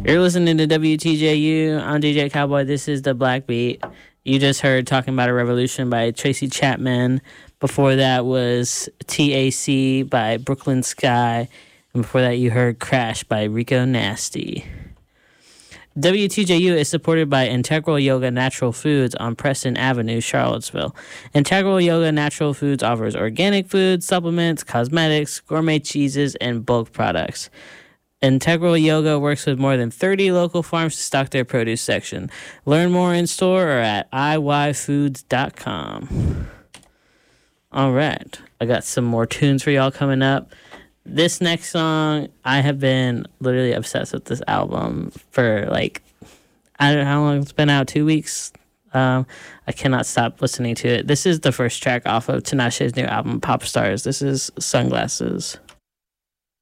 You're listening to WTJU. I'm DJ Cowboy. This is the Black Beat. You just heard Talking About a Revolution by Tracy Chapman. Before that was TAC by Brooklyn Sky. And before that, you heard Crash by Rico Nasty. WTJU is supported by Integral Yoga Natural Foods on Preston Avenue, Charlottesville. Integral Yoga Natural Foods offers organic foods, supplements, cosmetics, gourmet cheeses, and bulk products. Integral Yoga works with more than 30 local farms to stock their produce section. Learn more in store or at iyfoods.com. All right, I got some more tunes for y'all coming up. This next song, I have been literally obsessed with this album for I don't know how long it's been out, 2 weeks. I cannot stop listening to it. This is the first track off of Tinashe's new album, Pop Stars. This is Sunglasses.